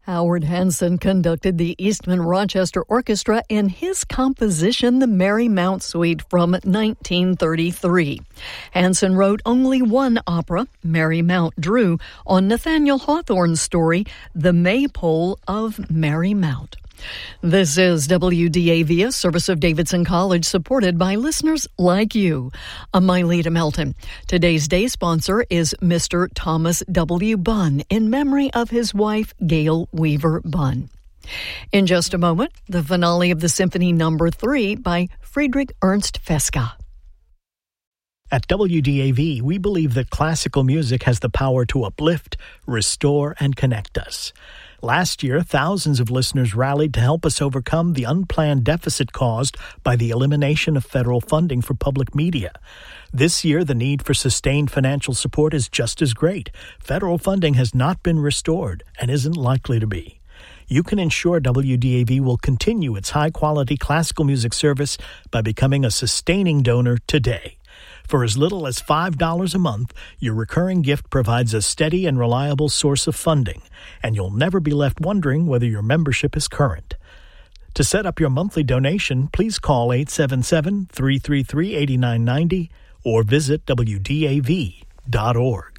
Howard Hanson conducted the Eastman Rochester Orchestra in his composition, the Marymount Suite from 1933. Hanson wrote only one opera, Marymount Drew, on Nathaniel Hawthorne's story, The Maypole of Marymount. This is WDAV, a service of Davidson College, supported by listeners like you. I'm Myleta Melton. Today's day sponsor is Mr. Thomas W. Bunn, in memory of his wife, Gail Weaver Bunn. In just a moment, the finale of the Symphony No. 3 by Friedrich Ernst Feska. At WDAV, we believe that classical music has the power to uplift, restore, and connect us. Last year, thousands of listeners rallied to help us overcome the unplanned deficit caused by the elimination of federal funding for public media. This year, the need for sustained financial support is just as great. Federal funding has not been restored and isn't likely to be. You can ensure WDAV will continue its high-quality classical music service by becoming a sustaining donor today. For as little as $5 a month, your recurring gift provides a steady and reliable source of funding, and you'll never be left wondering whether your membership is current. To set up your monthly donation, please call 877-333-8990 or visit WDAV.org.